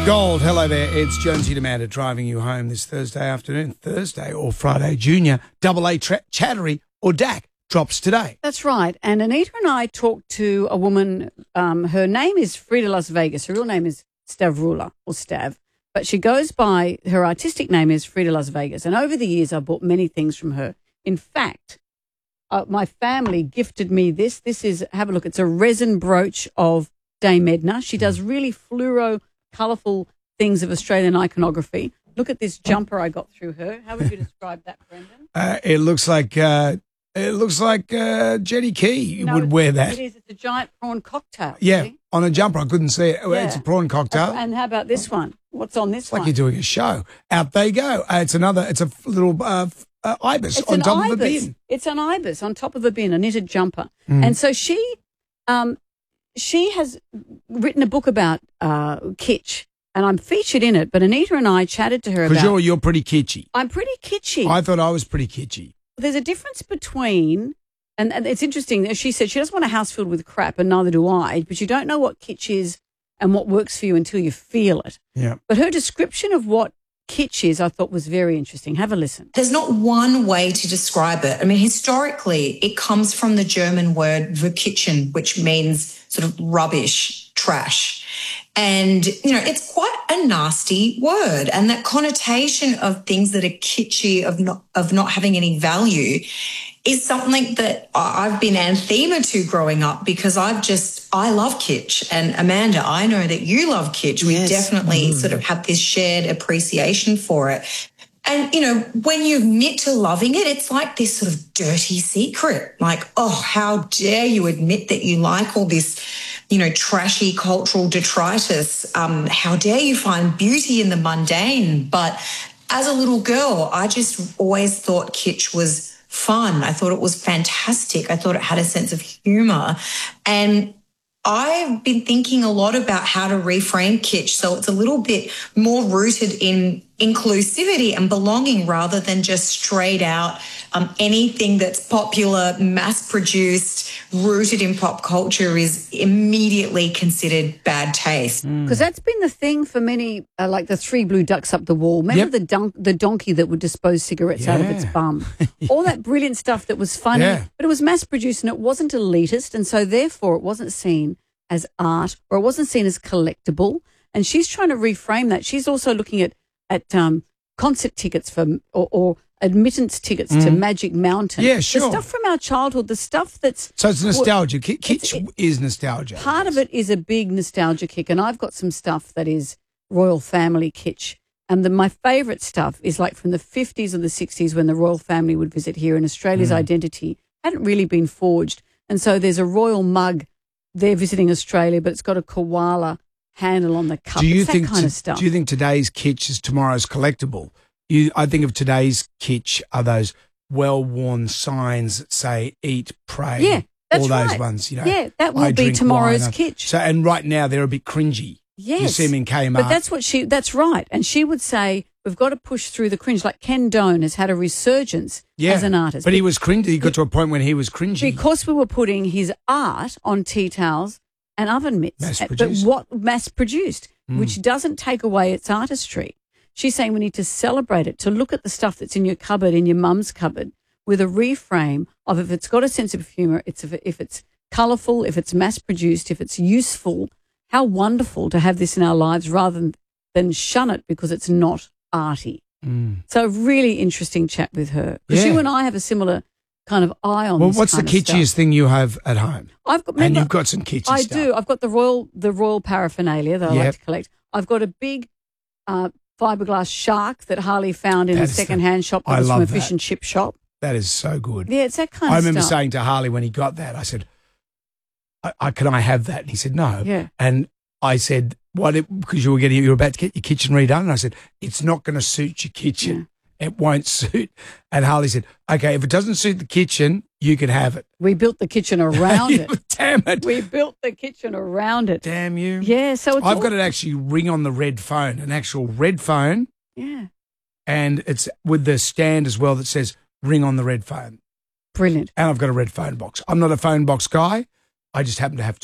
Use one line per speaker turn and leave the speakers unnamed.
Gold, hello there. It's Jonesy Demanda driving you home this Thursday afternoon. Thursday or Friday Junior, Double A Chattery or DAC drops today.
That's right. And Anita and I talked to a woman. Her name is Frida Las Vegas. Her real name is Stavrula or Stav, but she goes by, her artistic name is Frida Las Vegas. And over the years, I've bought many things from her. In fact, my family gifted me this. This is, have a look, it's a resin brooch of Dame Edna. She does really fluoro, colourful things of Australian iconography. Look at this jumper I got through her. How would you describe that, Brendan?
It looks like Jenny Key would wear that.
It is. It's a giant prawn cocktail.
Yeah,
see?
on a jumper. I couldn't see it.
Yeah.
It's a prawn cocktail.
And how about this one? What's on this
It's
one?
like you're doing a show. Out they go. It's a little ibis
It's
on
an
top
ibis.
of a bin.
It's an ibis on top of a bin, a knitted jumper. And so she has written a book about kitsch, and I'm featured in it. But Anita and I chatted to her about.
Because you're pretty kitschy.
I'm pretty kitschy.
I thought I was pretty kitschy.
There's a difference between, and it's interesting, as she said, she doesn't want a house filled with crap, and neither do I, but you don't know what kitsch is and what works for you until you feel it.
Yeah.
But her description of what kitsch is, I thought was very interesting. Have a listen.
There's not one way to describe it. I mean, historically, it comes from the German word verkitchen, which means sort of rubbish, trash. And, it's quite a nasty word. And that connotation of things that are kitschy, of not having any value, is something that I've been anathema to growing up, because I love kitsch. And Amanda, I know that you love kitsch. We definitely sort of have this shared appreciation for it. And, when you admit to loving it, it's like this sort of dirty secret. Like, oh, how dare you admit that you like all this, trashy cultural detritus. How dare you find beauty in the mundane? But as a little girl, I just always thought kitsch was fun. I thought it was fantastic. I thought it had a sense of humour. And I've been thinking a lot about how to reframe kitsch so it's a little bit more rooted in inclusivity and belonging, rather than just straight out anything that's popular, mass-produced, rooted in pop culture is immediately considered bad taste.
Because that's been the thing for many, like the three blue ducks up the wall. Remember the donkey that would dispose cigarettes out of its bum? All that brilliant stuff that was funny, but it was mass-produced and it wasn't elitist, and so therefore it wasn't seen as art, or it wasn't seen as collectible. And she's trying to reframe that. She's also looking at concert tickets or admittance tickets to Magic Mountain.
Yeah, sure.
The stuff from our childhood, the stuff that's...
So it's nostalgia. Kitsch is nostalgia.
Part of it is a big nostalgia kick, and I've got some stuff that is royal family kitsch. And my favourite stuff is like from the 50s or the 60s, when the royal family would visit here, and Australia's identity hadn't really been forged. And so there's a royal mug. They're visiting Australia, but it's got a koala handle on the cup. It's that kind of stuff.
Do you think today's kitsch is tomorrow's collectible? I think of today's kitsch are those well-worn signs that say "Eat, Pray."
Yeah, that's
all those
right.
ones.
Yeah, that will be tomorrow's kitsch.
So, and right now they're a bit cringy.
Yes,
you see them in Kmart.
But that's right. And she would say, we've got to push through the cringe. Like Ken Doan has had a resurgence as an artist.
But he was cringy. He got to a point when he was cringy.
Because we were putting his art on tea towels and oven mitts.
Mass-produced.
But mass-produced, which doesn't take away its artistry. She's saying we need to celebrate it, to look at the stuff that's in your cupboard, in your mum's cupboard, with a reframe of, if it's got a sense of humour, if it's colourful, if it's mass-produced, if it's useful. How wonderful to have this in our lives, rather than shun it because it's not arty. So really interesting chat with her. Because you and I have a similar kind of eye on this
what's the
kind of
kitschiest
stuff.
thing you have at home? And you've got some kitschy
I
stuff.
do. I've got the royal paraphernalia that I like to collect. I've got a big fiberglass shark that Harley found in a second-hand shop that was from a fish and chip shop.
That is so good.
Yeah, it's that kind of stuff.
I remember saying to Harley when he got that, I said, can I have that? And he said, no.
Yeah.
And I said, because you were about to get your kitchen redone. And I said, it's not going to suit your kitchen. Yeah. It won't suit. And Harley said, okay, if it doesn't suit the kitchen, you can have it.
We built the kitchen around it.
Damn it.
We built the kitchen around it.
Damn you.
Yeah, so
I've got it actually ring on the red phone, an actual red phone.
Yeah.
And it's with the stand as well that says ring on the red phone.
Brilliant.
And I've got a red phone box. I'm not a phone box guy. I just happen to have